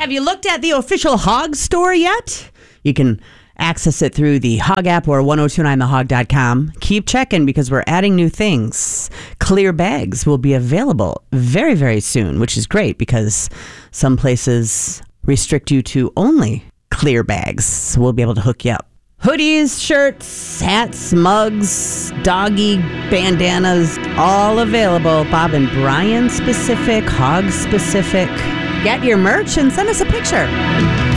Have you looked at the official Hog store yet? You can access it through the Hog app or 1029thehog.com. Keep checking because we're adding new things. Clear bags will be available very, very soon, which is great because some places restrict you to only clear bags. So we'll be able to hook you up. Hoodies, shirts, hats, mugs, doggy bandanas, all available. Bob and Brian specific, Hog specific. Get your merch and send us a picture.